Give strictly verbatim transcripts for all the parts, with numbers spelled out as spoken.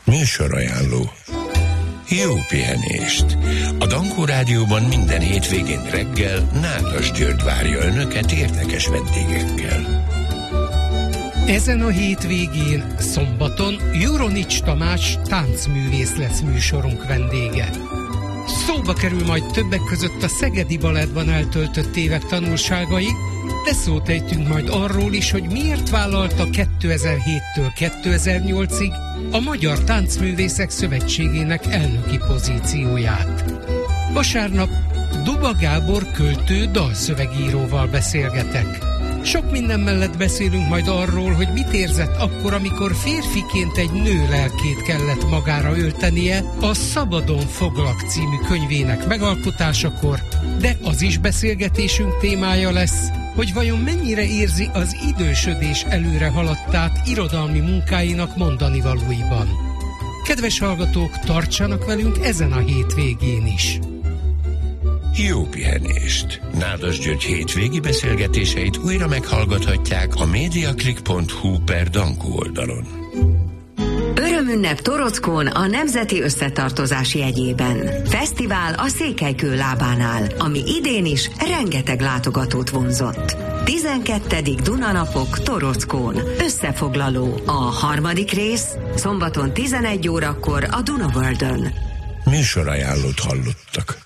Műsorajánló. Jó pihenést! A Dankó Rádióban minden hétvégén reggel Nádas György várja Önöket érdekes vendégekkel. Ezen a hétvégén, szombaton Juronics Tamás táncművész lesz műsorunk vendége. Szóba kerül majd többek között a Szegedi Balettban eltöltött évek tanulságai, de szót ejtünk majd arról is, hogy miért vállalta kétezer-héttől kétezer-nyolcig a Magyar Táncművészek Szövetségének elnöki pozícióját. Vasárnap Duba Gábor költő dalszövegíróval beszélgetek. Sok minden mellett beszélünk majd arról, hogy mit érzett akkor, amikor férfiként egy nő lelkét kellett magára öltenie a Szabadon foglak című könyvének megalkotásakor, de az is beszélgetésünk témája lesz, hogy vajon mennyire érzi az idősödés előre haladtát irodalmi munkáinak mondanivalóiban. Kedves hallgatók, tartsanak velünk ezen a hétvégén is! Jó pihenést! Nádas György hétvégi beszélgetéseit újra meghallgathatják a mediaclick pont hu per Dankó oldalon. Örömünnep Torockón a Nemzeti Összetartozás jegyében. Fesztivál a Székelykő lábánál, ami idén is rengeteg látogatót vonzott. tizenkettedik Dunanapok Torockón. Összefoglaló. A harmadik rész szombaton tizenegy órakor a Dunaworldön. Műsorajánlót hallottak.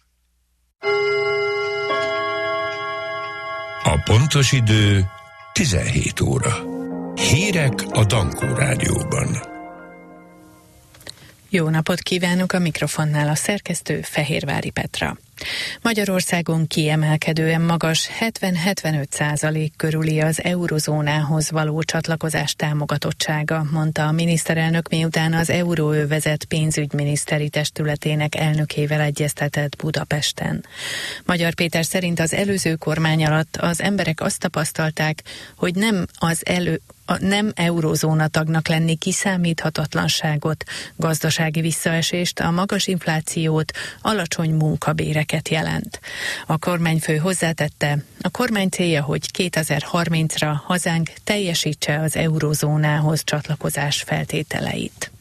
A pontos idő tizenhét óra. Hírek a Dankó Rádióban. Jó napot kívánok, a mikrofonnál a szerkesztő Fehérvári Petra. Magyarországon kiemelkedően magas, hetven-hetvenöt százalék körüli az eurozónához való csatlakozás támogatottsága, mondta a miniszterelnök, miután az Euróövezet pénzügyminiszteri testületének elnökével egyeztetett Budapesten. Magyar Péter szerint az előző kormány alatt az emberek azt tapasztalták, hogy nem az elő a nem eurózóna tagnak lenni kiszámíthatatlanságot, gazdasági visszaesést, a magas inflációt, alacsony munkabéreket jelent. A kormányfő hozzátette, a kormány célja, hogy kétezer-harmincra hazánk teljesítse az eurózónához csatlakozás feltételeit.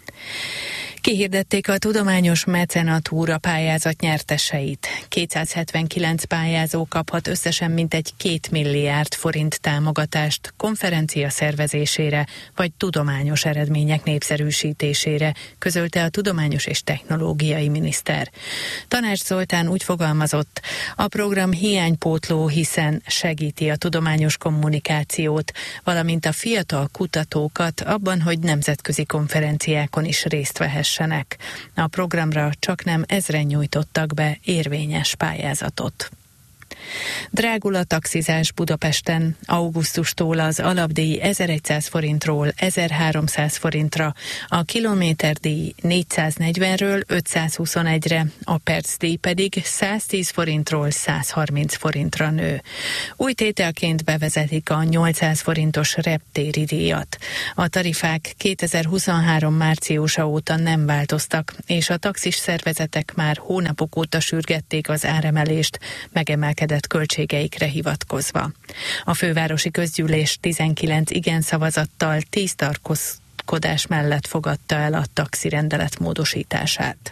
Kihirdették a tudományos mecenatúra pályázat nyerteseit. kétszázhetvenkilenc pályázó kaphat összesen mintegy két milliárd forint támogatást konferencia szervezésére vagy tudományos eredmények népszerűsítésére, közölte a tudományos és technológiai miniszter. Tanács Zoltán úgy fogalmazott, a program hiánypótló, hiszen segíti a tudományos kommunikációt, valamint a fiatal kutatókat abban, hogy nemzetközi konferenciákon is részt vehessenek. A programra csaknem ezren nyújtottak be érvényes pályázatot. Drágul a taxizás Budapesten. Augusztustól az alapdíj ezerszáz forintról ezerháromszáz forintra, a kilométerdíj négyszáznegyvenről ötszázhuszonegyre, a percdíj pedig száztíz forintról százharminc forintra nő. Új tételként bevezetik a nyolcszáz forintos reptéri díjat. A tarifák kétezer-huszonhárom márciusa óta nem változtak, és a taxis szervezetek már hónapok óta sürgették az áremelést, megemelkedett költségeikre hivatkozva. A fővárosi közgyűlés tizenkilenc igen szavazattal tíz tartózkodás mellett fogadta el a taxirendelet módosítását.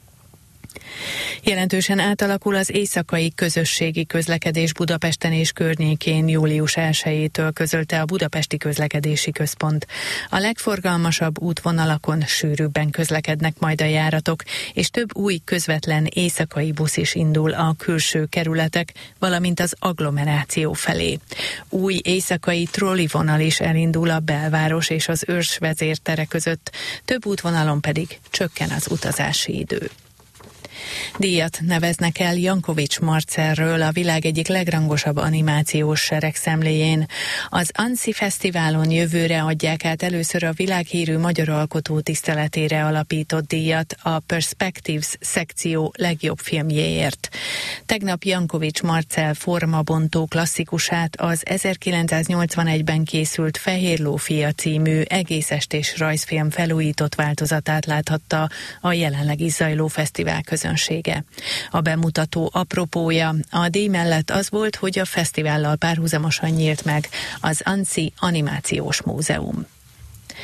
Jelentősen átalakul az éjszakai közösségi közlekedés Budapesten és környékén július elsejétől, közölte a Budapesti Közlekedési Központ. A legforgalmasabb útvonalakon sűrűbben közlekednek majd a járatok, és több új közvetlen éjszakai busz is indul a külső kerületek, valamint az agglomeráció felé. Új éjszakai trollivonal is elindul a belváros és az Őrs vezértere között, több útvonalon pedig csökken az utazási idő. Díjat neveznek el Jankovics Marcelről, a világ egyik legrangosabb animációs seregszemléjén. Az Annecy Fesztiválon jövőre adják át először a világhírű magyar alkotó tiszteletére alapított díjat a Perspectives szekció legjobb filmjéért. Tegnap Jankovics Marcel formabontó klasszikusát, az ezerkilencszáznyolcvanegyben készült Fehér lófia című egész estés rajzfilm felújított változatát láthatta a jelenlegi zajló fesztivál közönsége. A bemutató apropója a díj mellett az volt, hogy a fesztivállal párhuzamosan nyílt meg az Annecy Animációs Múzeum.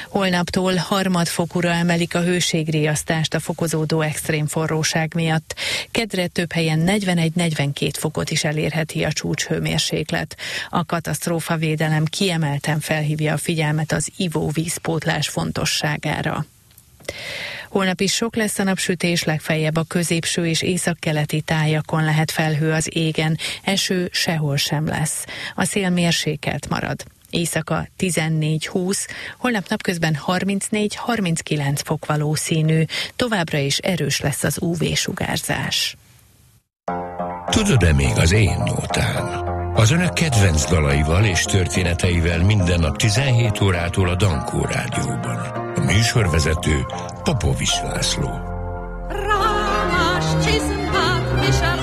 Holnaptól harmadfokúra emelik a hőségriasztást a fokozódó extrém forróság miatt. Kedre több helyen negyvenegy-negyvenkét fokot is elérheti a csúcshőmérséklet. A katasztrófavédelem kiemelten felhívja a figyelmet az ivóvízpótlás fontosságára. Holnap is sok lesz a napsütés, legfeljebb a középső és északkeleti tájakon lehet felhő az égen, eső sehol sem lesz. A szél mérsékelt marad. Éjszaka tizennégy-húsz, holnap napközben harmincnégy-harminckilenc fok valószínű, továbbra is erős lesz az ú vé-sugárzás. Tudod-e még az én nótán? Az önök kedvenc dalaival és történeteivel minden nap tizenhét órától a Dankó Rádióban. A műsorvezető Popovics László. Rámás csiszmát visel